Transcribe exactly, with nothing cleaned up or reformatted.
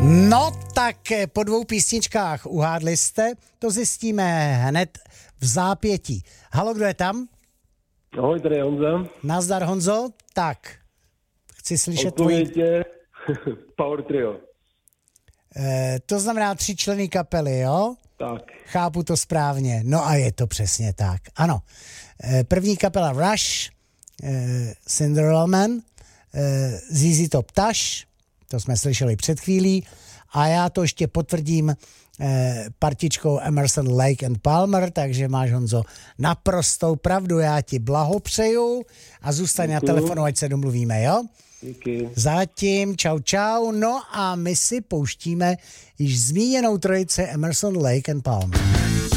No tak po dvou písničkách uhádli jste, to zjistíme hned v zápětí. Halo, kdo je tam? Ahoj, tady je Honza. Nazdar, Honzo. Tak, chci slyšet tvoji... Odpověď Power Trio. E, to znamená tři členy kapely, jo? Tak. Chápu to správně. No a je to přesně tak. Ano. E, první kapela Rush, e, Cinderella Man, e, Z Z Top Tush, to jsme slyšeli před chvílí, a já to ještě potvrdím eh, partičkou Emerson, Lake and Palmer, takže máš, Honzo, naprostou pravdu, já ti blahopřeju a zůstaň na telefonu, ať se domluvíme, jo? Díky. Zatím, čau, čau, no a my si pouštíme již zmíněnou trojici Emerson, Lake and Palmer.